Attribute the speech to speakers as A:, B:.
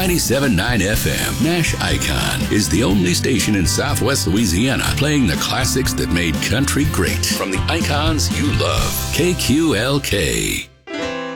A: 97.9 FM, Nash Icon is the only station in Southwest Louisiana playing the classics that made country great. From the icons you love, KQLK.